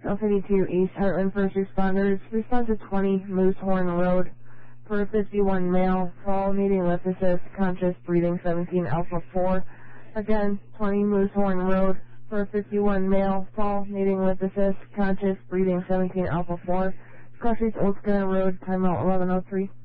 L52 East Heartland First Responders, respond to 20 Moose Horn Road for 51 male, fall needing lift assist, conscious, breathing 17 Alpha 4. Again, 20 Moose Horn Road for 51 male, fall needing lift assist, conscious, breathing 17 Alpha 4. Crossings Old Skinner Road, timeout 11:03.